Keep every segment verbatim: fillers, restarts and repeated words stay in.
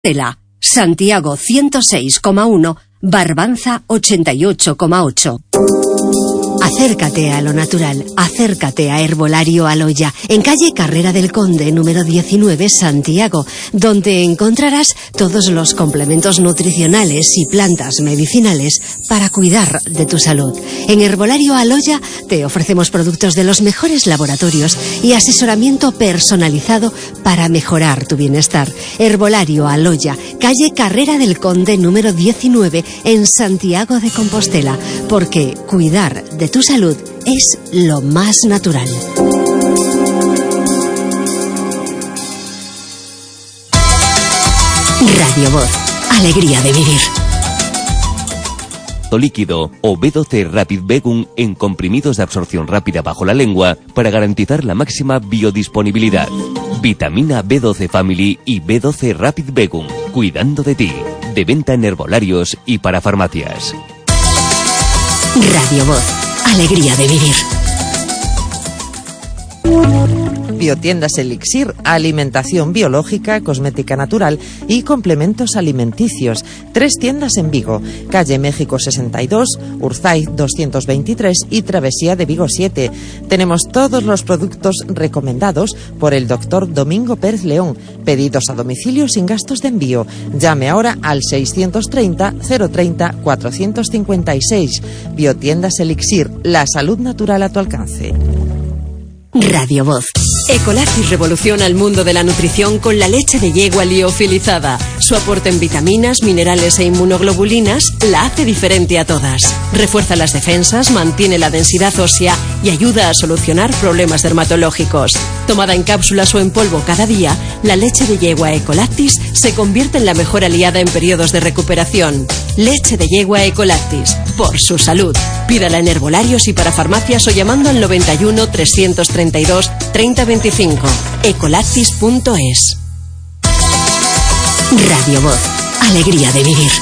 Compostela, Santiago ciento seis coma uno, Barbanza ochenta y ocho coma ocho. Acércate a lo natural, acércate a Herbolario Aloya, en calle Carrera del Conde, número diecinueve, Santiago, donde encontrarás todos los complementos nutricionales y plantas medicinales para cuidar de tu salud. En Herbolario Aloya te ofrecemos productos de los mejores laboratorios y asesoramiento personalizado para mejorar tu bienestar. Herbolario Aloya, calle Carrera del Conde, número diecinueve, en Santiago de Compostela, porque cuidar de tu salud es lo más natural. Radio Voz, alegría de vivir. Líquido o B doce Rapid Vegum en comprimidos de absorción rápida bajo la lengua para garantizar la máxima biodisponibilidad. Vitamina B doce Family y B doce Rapid Vegum, cuidando de ti. De venta en herbolarios y para farmacias. Radio Voz, alegría de vivir. Biotiendas Elixir, alimentación biológica, cosmética natural y complementos alimenticios. Tres tiendas en Vigo, calle México sesenta y dos, Urzaiz doscientos veintitrés y Travesía de Vigo siete. Tenemos todos los productos recomendados por el doctor Domingo Pérez León. Pedidos a domicilio sin gastos de envío. Llame ahora al seiscientos treinta, cero treinta, cuatrocientos cincuenta y seis. Biotiendas Elixir, la salud natural a tu alcance. Radio Voz. Ecolactis revoluciona el mundo de la nutrición con la leche de yegua liofilizada. Su aporte en vitaminas, minerales e inmunoglobulinas la hace diferente a todas. Refuerza las defensas, mantiene la densidad ósea y ayuda a solucionar problemas dermatológicos. Tomada en cápsulas o en polvo cada día, la leche de yegua Ecolactis se convierte en la mejor aliada en periodos de recuperación. Leche de yegua Ecolactis, por su salud. Pídala en herbolarios y para farmacias o llamando al noventa y uno, trescientos treinta y dos, treinta veinticinco. ecolactis punto es. Radio Voz, alegría de vivir.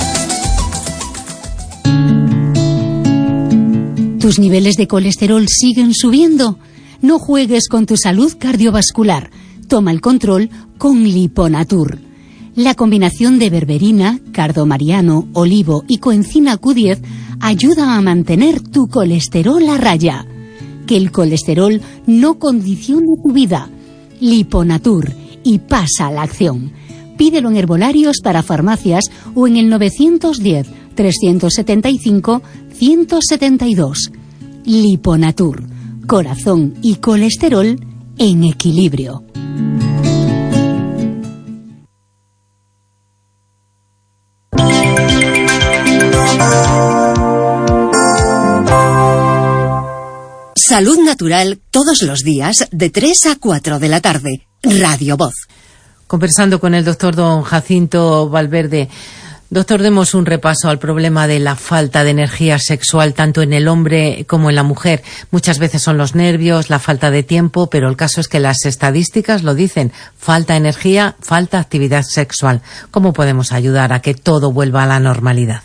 ¿Tus niveles de colesterol siguen subiendo? No juegues con tu salud cardiovascular. Toma el control con Liponatur. La combinación de berberina, cardomariano, olivo y coenzima Q diez ayuda a mantener tu colesterol a raya. Que el colesterol no condicione tu vida. Liponatur, y pasa a la acción. Pídelo en herbolarios para farmacias o en el novecientos diez, trescientos setenta y cinco, ciento setenta y dos. Liponatur, corazón y colesterol en equilibrio. Salud natural todos los días de tres a cuatro de la tarde. Radio Voz. Conversando con el doctor don Jacinto Valverde. Doctor, demos un repaso al problema de la falta de energía sexual tanto en el hombre como en la mujer. Muchas veces son los nervios, la falta de tiempo, pero el caso es que las estadísticas lo dicen. Falta energía, falta actividad sexual. ¿Cómo podemos ayudar a que todo vuelva a la normalidad?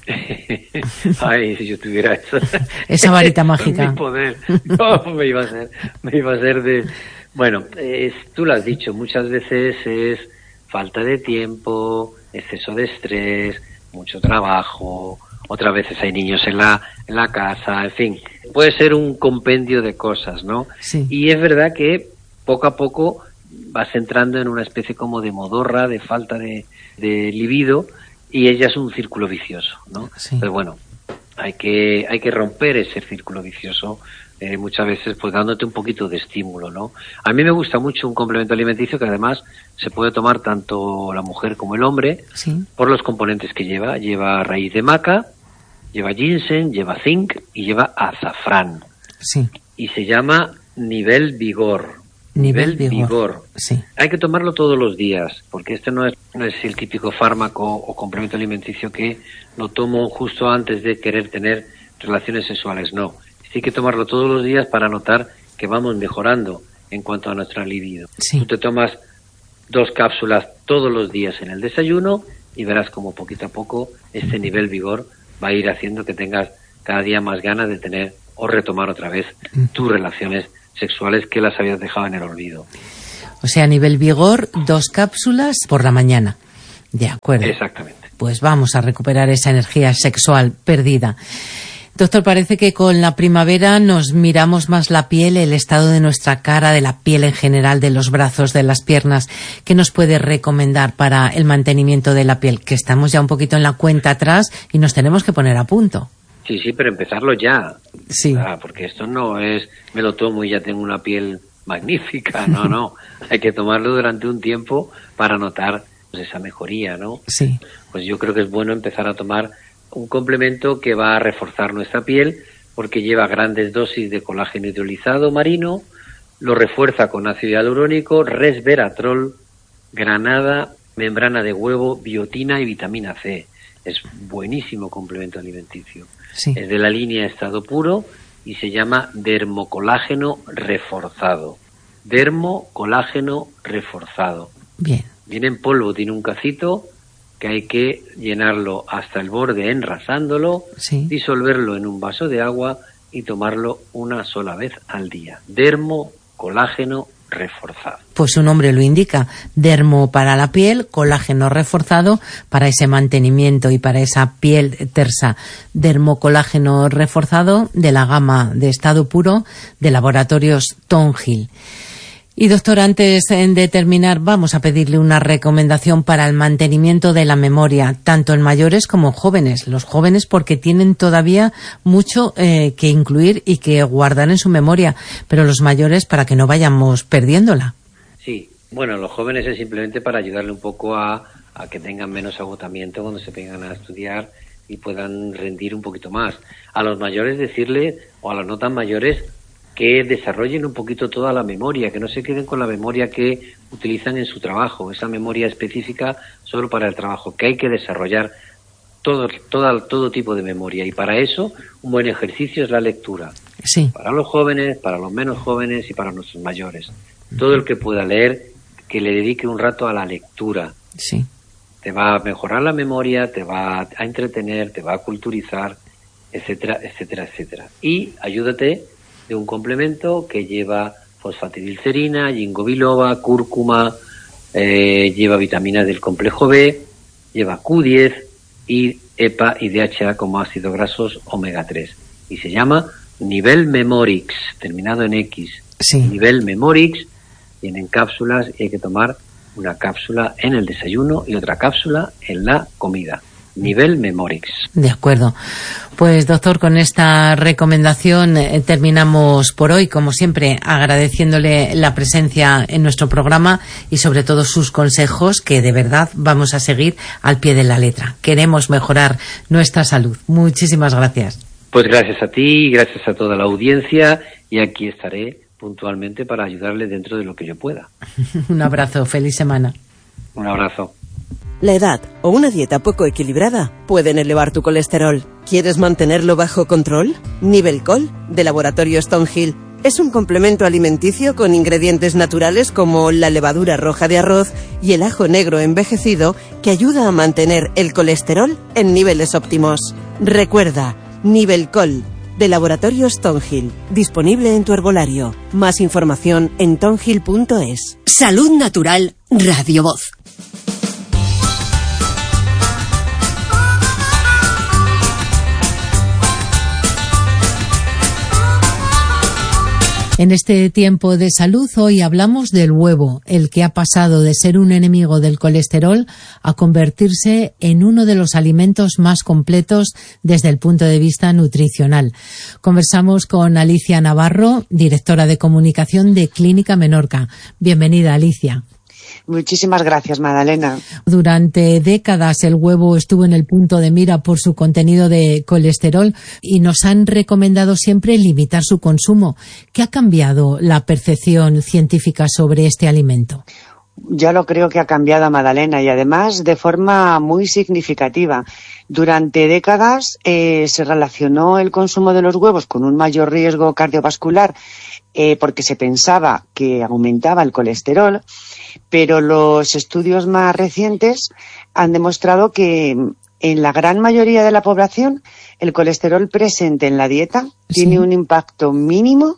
Ay, si yo tuviera esa, esa varita mágica. Mi poder. No, me iba a ser, me iba a ser de... Bueno, es, tú lo has dicho, muchas veces es falta de tiempo, exceso de estrés, mucho trabajo, otras veces hay niños en la en la casa, en fin, puede ser un compendio de cosas, ¿no? Sí. Y es verdad que poco a poco vas entrando en una especie como de modorra, de falta de, de libido, y ella es un círculo vicioso, ¿no? Sí. Pero bueno, hay que hay que romper ese círculo vicioso, eh, muchas veces pues dándote un poquito de estímulo, ¿no? A mí me gusta mucho un complemento alimenticio que además se puede tomar tanto la mujer como el hombre, sí, por los componentes que lleva. Lleva raíz de maca, lleva ginseng, lleva zinc y lleva azafrán. Sí. Y se llama Nivel Vigor. Nivel, Nivel vigor. vigor. Sí. Hay que tomarlo todos los días, porque este no es, no es el típico fármaco o complemento alimenticio que lo tomo justo antes de querer tener relaciones sexuales. No, sí que tomarlo todos los días para notar que vamos mejorando en cuanto a nuestra libido. Sí. Tú te tomas dos cápsulas todos los días en el desayuno y verás como poquito a poco este nivel vigor va a ir haciendo que tengas cada día más ganas de tener o retomar otra vez tus relaciones sexuales que las habías dejado en el olvido. O sea, a nivel vigor, dos cápsulas por la mañana. De acuerdo. Exactamente. Pues vamos a recuperar esa energía sexual perdida. Doctor, parece que con la primavera nos miramos más la piel, el estado de nuestra cara, de la piel en general, de los brazos, de las piernas. ¿Qué nos puede recomendar para el mantenimiento de la piel? Que estamos ya un poquito en la cuenta atrás y nos tenemos que poner a punto. Sí, sí, pero empezarlo ya. Sí. Ah, porque esto no es, me lo tomo y ya tengo una piel magnífica. No, no. Hay que tomarlo durante un tiempo para notar pues, esa mejoría, ¿no? Sí. Pues yo creo que es bueno empezar a tomar un complemento que va a reforzar nuestra piel porque lleva grandes dosis de colágeno hidrolizado marino, lo refuerza con ácido hialurónico, resveratrol, granada, membrana de huevo, biotina y vitamina C. Es buenísimo complemento alimenticio. Sí. Es de la línea estado puro y se llama dermocolágeno reforzado. Dermocolágeno reforzado. Bien. Viene en polvo, tiene un cacito que hay que llenarlo hasta el borde enrasándolo, Sí. disolverlo en un vaso de agua y tomarlo una sola vez al día. Dermocolágeno reforzado. Pues su nombre lo indica, dermo para la piel, colágeno reforzado para ese mantenimiento y para esa piel tersa. Dermocolágeno reforzado de la gama de estado puro de Laboratorios Tonhill. Y doctor, antes de terminar, vamos a pedirle una recomendación para el mantenimiento de la memoria, tanto en mayores como en jóvenes. Los jóvenes porque tienen todavía mucho eh, que incluir y que guardar en su memoria, pero los mayores para que no vayamos perdiéndola. Sí, bueno, los jóvenes es simplemente para ayudarle un poco a, a que tengan menos agotamiento cuando se vengan a estudiar y puedan rendir un poquito más. A los mayores decirle, o a los no tan mayores, que desarrollen un poquito toda la memoria, que no se queden con la memoria que utilizan en su trabajo, esa memoria específica solo para el trabajo, que hay que desarrollar todo, todo, todo tipo de memoria. Y para eso, un buen ejercicio es la lectura. Sí. Para los jóvenes, para los menos jóvenes y para nuestros mayores. Todo el que pueda leer, que le dedique un rato a la lectura. Sí. Te va a mejorar la memoria, te va a entretener, te va a culturizar, etcétera, etcétera, etcétera. Y ayúdate de un complemento que lleva fosfatidilcerina, ginkgo biloba, cúrcuma, eh, lleva vitaminas del complejo B, lleva Q diez y EPA y D H A como ácidos grasos omega tres. Y se llama Nivel Memorix, terminado en X. Sí. Nivel Memorix, vienen cápsulas y hay que tomar una cápsula en el desayuno y otra cápsula en la comida. Nivel Memorix. De acuerdo. Pues doctor, con esta recomendación eh, terminamos por hoy, como siempre, agradeciéndole la presencia en nuestro programa y sobre todo sus consejos que de verdad vamos a seguir al pie de la letra. Queremos mejorar nuestra salud. Muchísimas gracias. Pues gracias a ti, gracias a toda la audiencia y aquí estaré puntualmente para ayudarle dentro de lo que yo pueda. Un abrazo, feliz semana. Un abrazo. La edad o una dieta poco equilibrada pueden elevar tu colesterol. ¿Quieres mantenerlo bajo control? Nivelcol, de Laboratorios Tonhill, es un complemento alimenticio con ingredientes naturales como la levadura roja de arroz y el ajo negro envejecido que ayuda a mantener el colesterol en niveles óptimos. Recuerda, Nivelcol, de Laboratorios Tonhill, disponible en tu herbolario. Más información en tonhill punto es. Salud Natural Radio Voz. En este tiempo de salud hoy hablamos del huevo, el que ha pasado de ser un enemigo del colesterol a convertirse en uno de los alimentos más completos desde el punto de vista nutricional. Conversamos con Alicia Navarro, directora de comunicación de Clínica Menorca. Bienvenida, Alicia. Muchísimas gracias, Magdalena. Durante décadas el huevo estuvo en el punto de mira por su contenido de colesterol y nos han recomendado siempre limitar su consumo. ¿Qué ha cambiado la percepción científica sobre este alimento? Yo lo creo que ha cambiado, Magdalena, y además de forma muy significativa. Durante décadas eh, se relacionó el consumo de los huevos con un mayor riesgo cardiovascular eh, porque se pensaba que aumentaba el colesterol, pero los estudios más recientes han demostrado que en la gran mayoría de la población el colesterol presente en la dieta sí. tiene un impacto mínimo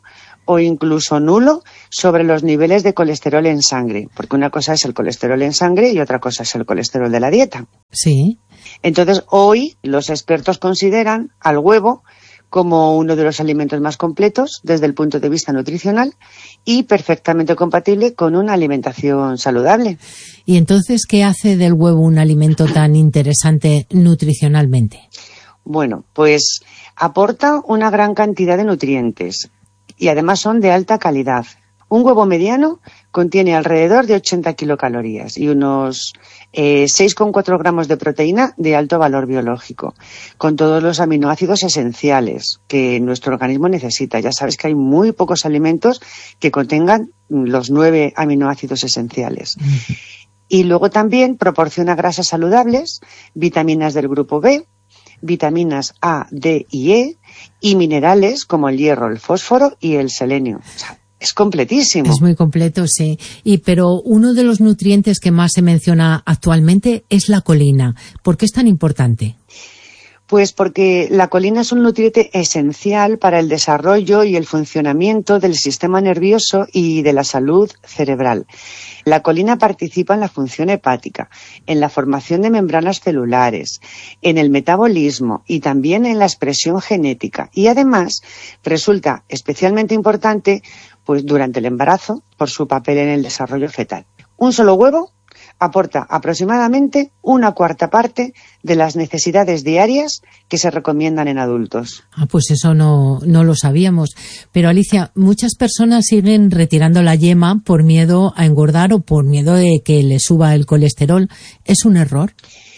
o incluso nulo sobre los niveles de colesterol en sangre, porque una cosa es el colesterol en sangre y otra cosa es el colesterol de la dieta. Sí. Entonces, hoy los expertos consideran al huevo como uno de los alimentos más completos desde el punto de vista nutricional y perfectamente compatible con una alimentación saludable. ¿Y entonces qué hace del huevo un alimento tan interesante nutricionalmente? Bueno, pues aporta una gran cantidad de nutrientes y además son de alta calidad. Un huevo mediano contiene alrededor de ochenta kilocalorías y unos eh, seis coma cuatro gramos de proteína de alto valor biológico, con todos los aminoácidos esenciales que nuestro organismo necesita. Ya sabes que hay muy pocos alimentos que contengan los nueve aminoácidos esenciales. Uh-huh. Y luego también proporciona grasas saludables, vitaminas del grupo B, vitaminas A, D y E, y minerales como el hierro, el fósforo y el selenio. O sea, es completísimo. Es muy completo, sí. Y pero uno de los nutrientes que más se menciona actualmente es la colina. ¿Por qué es tan importante? Pues porque la colina es un nutriente esencial para el desarrollo y el funcionamiento del sistema nervioso y de la salud cerebral. La colina participa en la función hepática, en la formación de membranas celulares, en el metabolismo y también en la expresión genética. Y además resulta especialmente importante pues durante el embarazo por su papel en el desarrollo fetal. Un solo huevo aporta aproximadamente una cuarta parte de las necesidades diarias que se recomiendan en adultos. Ah, pues eso no, no lo sabíamos. Pero Alicia, muchas personas siguen retirando la yema por miedo a engordar o por miedo de que le suba el colesterol. ¿Es un error?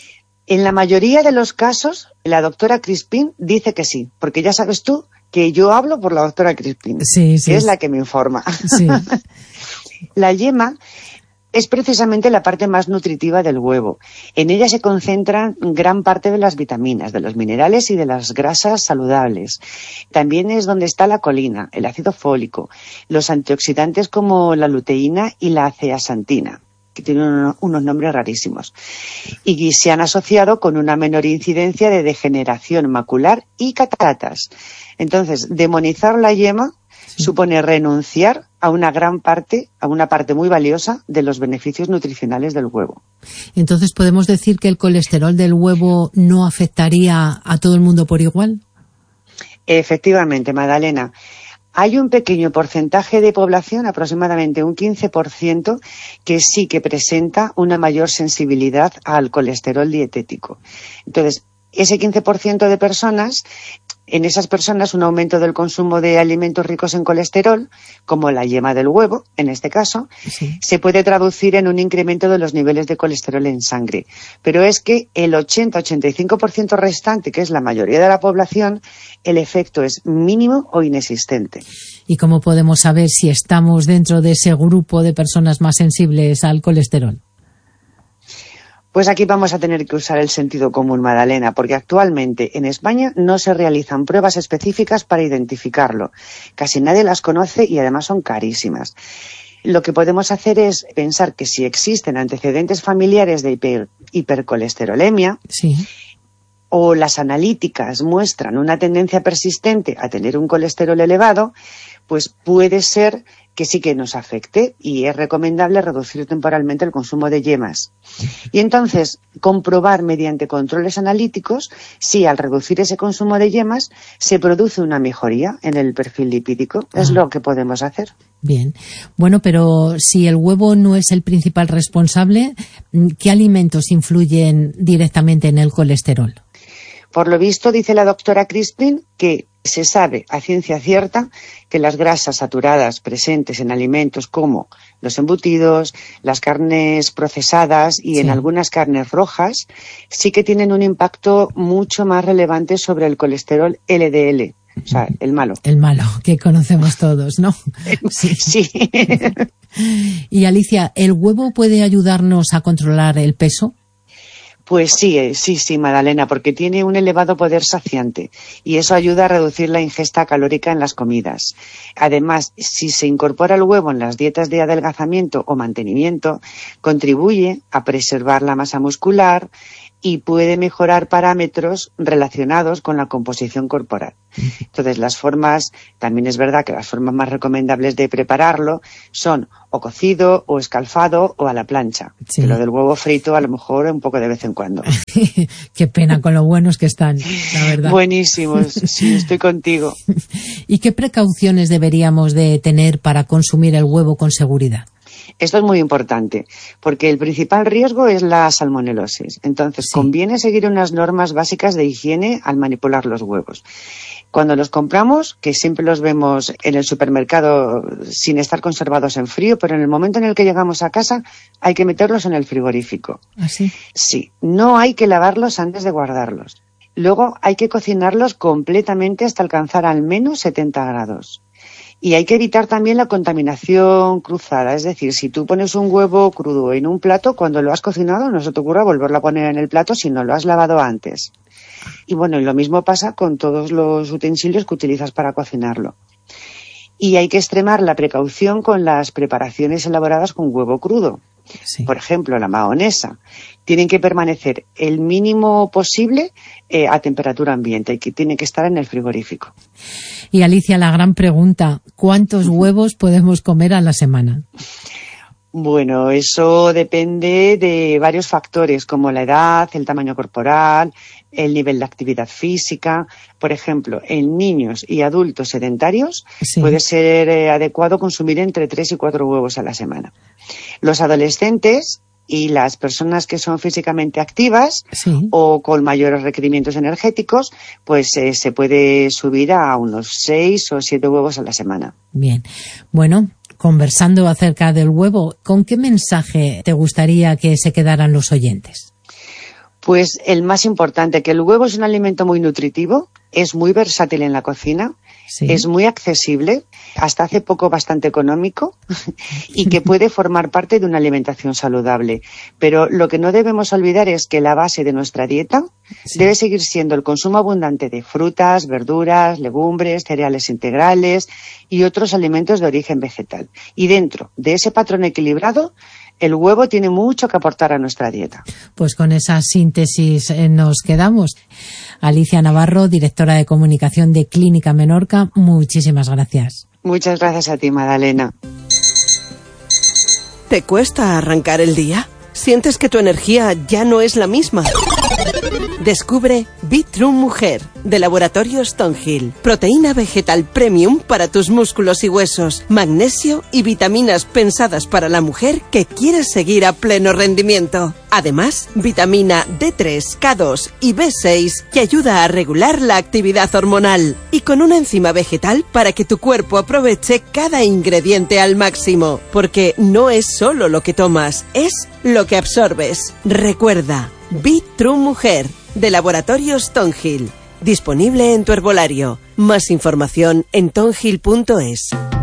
En la mayoría de los casos, la doctora Crispin dice que sí, porque ya sabes tú que yo hablo por la doctora Crispin, sí, sí, que es la que me informa. Sí. La yema es precisamente la parte más nutritiva del huevo. En ella se concentran gran parte de las vitaminas, de los minerales y de las grasas saludables. También es donde está la colina, el ácido fólico, los antioxidantes como la luteína y la zeaxantina, que tienen unos nombres rarísimos, y se han asociado con una menor incidencia de degeneración macular y cataratas. Entonces, demonizar la yema sí. supone renunciar a una gran parte, a una parte muy valiosa de los beneficios nutricionales del huevo. Entonces, ¿podemos decir que el colesterol del huevo no afectaría a todo el mundo por igual? Efectivamente, Magdalena. Hay un pequeño porcentaje de población, aproximadamente un quince por ciento, que sí que presenta una mayor sensibilidad al colesterol dietético. Entonces, ese quince por ciento de personas, en esas personas un aumento del consumo de alimentos ricos en colesterol, como la yema del huevo, en este caso, sí. se puede traducir en un incremento de los niveles de colesterol en sangre. Pero es que el ochenta a ochenta y cinco por ciento restante, que es la mayoría de la población, el efecto es mínimo o inexistente. ¿Y cómo podemos saber si estamos dentro de ese grupo de personas más sensibles al colesterol? Pues aquí vamos a tener que usar el sentido común, Magdalena, porque actualmente en España no se realizan pruebas específicas para identificarlo. Casi nadie las conoce y además son carísimas. Lo que podemos hacer es pensar que si existen antecedentes familiares de hiper, hipercolesterolemia, sí. o las analíticas muestran una tendencia persistente a tener un colesterol elevado, pues puede ser que sí que nos afecte y es recomendable reducir temporalmente el consumo de yemas. Y entonces comprobar mediante controles analíticos si al reducir ese consumo de yemas se produce una mejoría en el perfil lipídico. Es ah. lo que podemos hacer. Bien. Bueno, pero si el huevo no es el principal responsable, ¿qué alimentos influyen directamente en el colesterol? Por lo visto, dice la doctora Crispin, que se sabe a ciencia cierta que las grasas saturadas presentes en alimentos como los embutidos, las carnes procesadas y sí. en algunas carnes rojas sí que tienen un impacto mucho más relevante sobre el colesterol L D L, o sea, el malo. El malo, que conocemos todos, ¿no? Sí. sí. Y Alicia, ¿el huevo puede ayudarnos a controlar el peso? Pues sí, sí, sí, Magdalena, porque tiene un elevado poder saciante y eso ayuda a reducir la ingesta calórica en las comidas. Además, si se incorpora el huevo en las dietas de adelgazamiento o mantenimiento, contribuye a preservar la masa muscular y puede mejorar parámetros relacionados con la composición corporal. Entonces, las formas, también es verdad que las formas más recomendables de prepararlo son o cocido, o escalfado, o a la plancha. Sí. Que lo del huevo frito, a lo mejor, un poco de vez en cuando. Qué pena con lo buenos que están, la verdad. Buenísimos, sí, estoy contigo. ¿Y qué precauciones deberíamos de tener para consumir el huevo con seguridad? Esto es muy importante, porque el principal riesgo es la salmonelosis. Entonces, sí. conviene seguir unas normas básicas de higiene al manipular los huevos. Cuando los compramos, que siempre los vemos en el supermercado sin estar conservados en frío, pero en el momento en el que llegamos a casa hay que meterlos en el frigorífico. ¿Ah, sí? Sí, no hay que lavarlos antes de guardarlos. Luego hay que cocinarlos completamente hasta alcanzar al menos setenta grados. Y hay que evitar también la contaminación cruzada, es decir, si tú pones un huevo crudo en un plato, cuando lo has cocinado no se te ocurra volverlo a poner en el plato si no lo has lavado antes. Y bueno, y lo mismo pasa con todos los utensilios que utilizas para cocinarlo. Y hay que extremar la precaución con las preparaciones elaboradas con huevo crudo. Sí. Por ejemplo, la mahonesa. Tienen que permanecer el mínimo posible eh, a temperatura ambiente y que tiene que estar en el frigorífico. Y Alicia, la gran pregunta, ¿cuántos huevos podemos comer a la semana? Bueno, eso depende de varios factores como la edad, el tamaño corporal, el nivel de actividad física. Por ejemplo, en niños y adultos sedentarios sí. puede ser eh, adecuado consumir entre tres y cuatro huevos a la semana. Los adolescentes y las personas que son físicamente activas sí. o con mayores requerimientos energéticos, pues eh, se puede subir a unos seis o siete huevos a la semana. Bien, bueno, conversando acerca del huevo, ¿con qué mensaje te gustaría que se quedaran los oyentes? Pues el más importante, que el huevo es un alimento muy nutritivo, es muy versátil en la cocina, sí. es muy accesible, hasta hace poco bastante económico y que puede formar parte de una alimentación saludable. Pero lo que no debemos olvidar es que la base de nuestra dieta sí. debe seguir siendo el consumo abundante de frutas, verduras, legumbres, cereales integrales y otros alimentos de origen vegetal. Y dentro de ese patrón equilibrado, el huevo tiene mucho que aportar a nuestra dieta. Pues con esa síntesis eh, nos quedamos. Alicia Navarro, directora de comunicación de Clínica Menorca, muchísimas gracias. Muchas gracias a ti, Madalena. ¿Te cuesta arrancar el día? ¿Sientes que tu energía ya no es la misma? Descubre Bitrue Mujer, de Laboratorio Stonehill. Proteína vegetal premium para tus músculos y huesos, magnesio y vitaminas pensadas para la mujer que quiere seguir a pleno rendimiento. Además, vitamina D tres, K dos y B seis que ayuda a regular la actividad hormonal. Y con una enzima vegetal para que tu cuerpo aproveche cada ingrediente al máximo. Porque no es solo lo que tomas, es lo que absorbes. Recuerda, Bitrue Mujer, de Laboratorio Stonehill. Disponible en tu herbolario. Más información en tonhill punto es.